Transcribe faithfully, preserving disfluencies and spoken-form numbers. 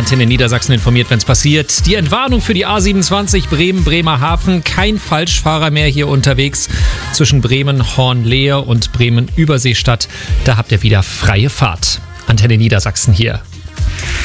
Antenne Niedersachsen informiert, wenn es passiert. Die Entwarnung für die A siebenundzwanzig Bremen-Bremerhaven. Kein Falschfahrer mehr hier unterwegs zwischen Bremen-Hornlehe und Bremen-Überseestadt. Da habt ihr wieder freie Fahrt. Antenne Niedersachsen hier.